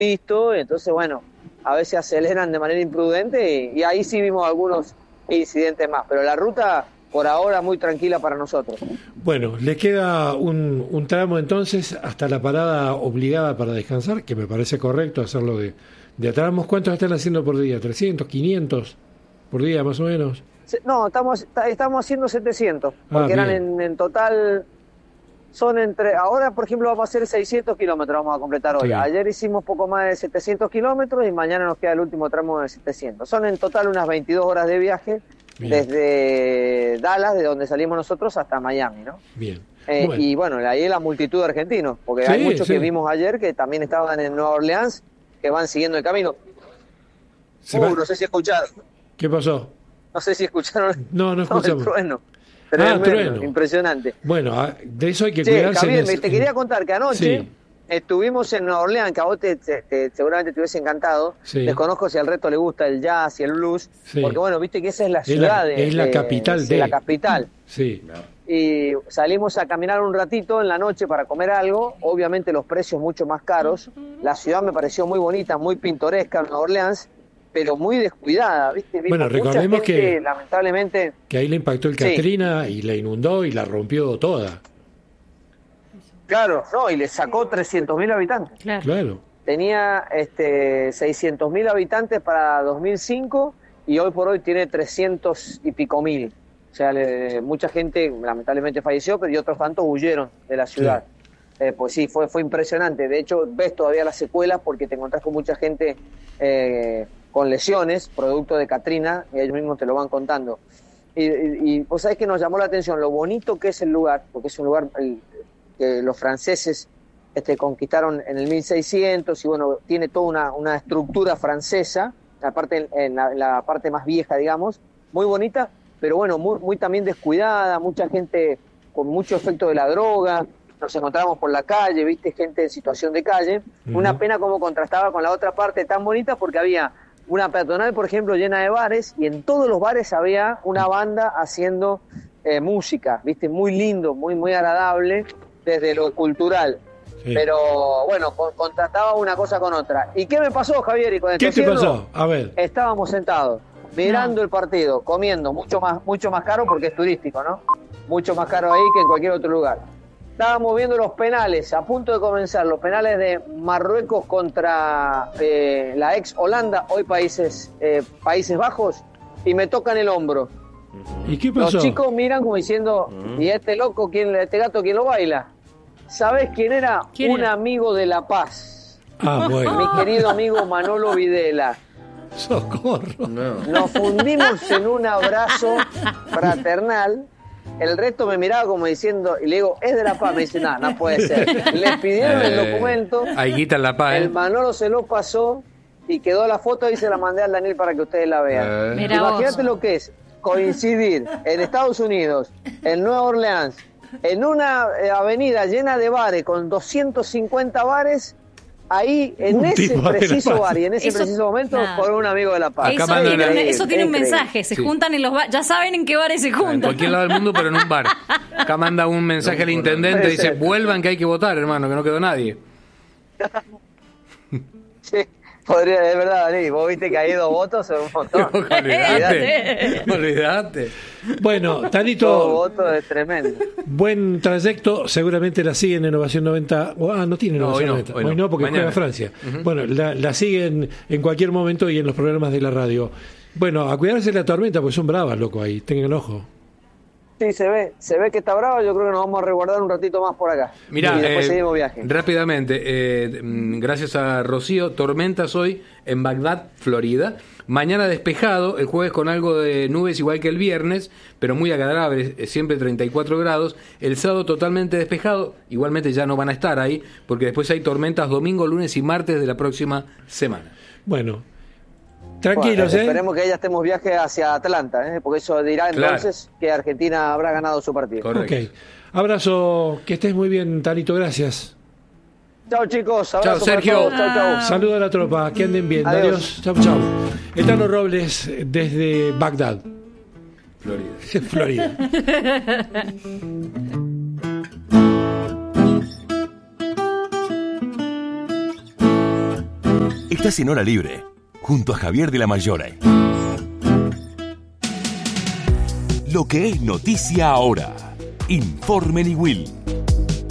visto, entonces bueno, a veces aceleran de manera imprudente y ahí sí vimos algunos incidentes más, pero la ruta por ahora muy tranquila para nosotros. Bueno, le queda un tramo entonces hasta la parada obligada para descansar, que me parece correcto hacerlo de a tramos. ¿Cuántos están haciendo por día? ¿300, 500 por día más o menos? No, estamos haciendo 700, porque eran bien. en total, son ahora por ejemplo vamos a hacer 600 kilómetros, vamos a completar hoy. Sí. Ayer hicimos poco más de 700 kilómetros y mañana nos queda el último tramo de 700. Son en total unas 22 horas de viaje. Bien. Desde Dallas, de donde salimos nosotros, hasta Miami, ¿no? Bien. Bueno. Y bueno, ahí la multitud de argentinos, porque Sí, hay muchos sí. que vimos ayer que también estaban en Nueva Orleans, que van siguiendo el camino. No sé si escucharon. ¿Qué pasó? No sé si escucharon. No escuchamos. El trueno. Tremendo, trueno. Impresionante. Bueno, de eso hay que Sí, cuidarse. Javier, te quería contar que anoche Sí. estuvimos en Nueva Orleans, que a vos seguramente te hubiese encantado. Sí. Desconozco si al resto le gusta el jazz y el blues, Sí. porque bueno, viste que esa es la ciudad es la capital de la capital. Sí. Y salimos a caminar un ratito en la noche para comer algo, obviamente los precios mucho más caros. La ciudad me pareció muy bonita, muy pintoresca, Nueva Orleans, pero muy descuidada, ¿viste? Bueno, recordemos que lamentablemente, que ahí le impactó el Katrina y la inundó y la rompió toda. claro, no, y le sacó 300.000 habitantes. Claro. Tenía 600.000 habitantes para 2005 y hoy por hoy tiene 300 y pico mil. O sea, mucha gente lamentablemente falleció, pero y otros tantos huyeron de la ciudad. Pues sí, fue impresionante. De hecho, ves todavía las secuelas porque te encontrás con mucha gente con lesiones, producto de Katrina, y ellos mismos te lo van contando. Y vos sabés que nos llamó la atención lo bonito que es el lugar, porque es un lugar que los franceses conquistaron en el 1600 y bueno, tiene toda una estructura francesa, en la parte más vieja, digamos, muy bonita, pero bueno, muy también descuidada, mucha gente con mucho efecto de la droga. Nos encontramos por la calle, viste, gente en situación de calle. Una pena cómo contrastaba con la otra parte tan bonita, porque había una peatonal, por ejemplo, llena de bares, y en todos los bares había una banda haciendo música, viste, muy lindo, muy agradable desde lo cultural. Sí. Pero bueno, contrastaba una cosa con otra. ¿Y qué me pasó, Javier? Y con ¿Qué te pasó? A ver. Estábamos sentados, mirando el partido, comiendo, mucho más caro porque es turístico, ¿no? Mucho más caro ahí que en cualquier otro lugar. Estábamos viendo los penales, a punto de comenzar, los penales de Marruecos contra la ex Holanda, hoy Países Bajos, y me tocan el hombro. ¿Y qué pasó? Los chicos miran como diciendo, ¿y este loco, este gato, quién lo baila? ¿Sabés quién era? Un amigo de La Paz. Ah, bueno. Mi querido amigo Manolo Videla. Socorro. No. Nos fundimos en un abrazo fraternal. El resto me miraba como diciendo, y le digo, es de La Paz. Me dice, no puede ser. Les pidieron el documento. Ahí quita La Paz. El Manolo se lo pasó y quedó la foto y se la mandé al Daniel para que ustedes la vean. Imagínate lo que es coincidir en Estados Unidos, en Nueva Orleans, en una avenida llena de bares, con 250 bares, ahí en ese preciso bar y en ese preciso momento, por un amigo de La Paz. Eso tiene un mensaje, se juntan en los bares, ya saben en qué bares se juntan. En cualquier lado del mundo, pero en un bar. Acá manda un mensaje al intendente, dice, vuelvan que hay que votar, hermano, que no quedó nadie. Sí. Podría, de verdad, Dani, vos viste que ha ido votos en un montón. Olvidate. Bueno, Tanito. Todo voto es tremendo. Buen trayecto, seguramente la siguen en Innovación 90. No tiene Innovación 90. Hoy no, porque mañana juega Francia. Bueno, la siguen en cualquier momento y en los programas de la radio. Bueno, a cuidarse de la tormenta, porque son bravas, loco, ahí. Tengan ojo. Sí, se ve que está bravo. Yo creo que nos vamos a resguardar un ratito más por acá. Mirá, y después seguimos viaje. Rápidamente, gracias a Rocío, tormentas hoy en Bagdad, Florida. Mañana despejado, el jueves con algo de nubes igual que el viernes, pero muy agradable, siempre 34 grados. El sábado totalmente despejado, igualmente ya no van a estar ahí, porque después hay tormentas domingo, lunes y martes de la próxima semana. Bueno. Tranquilos, Esperemos que ya estemos viaje hacia Atlanta, porque eso dirá entonces que Argentina habrá ganado su partido. Correcto. Ok. Abrazo, que estés muy bien, Tanito, gracias. Chao, chicos. Abrazo. Chao, Sergio. Chao. Saludo a la tropa, que anden bien. Adiós. Chau. Etano Robles desde Bagdad, Florida. Estás en Hora Libre, junto a Javier de la Mayore. Lo que es noticia ahora. Informe Niwil.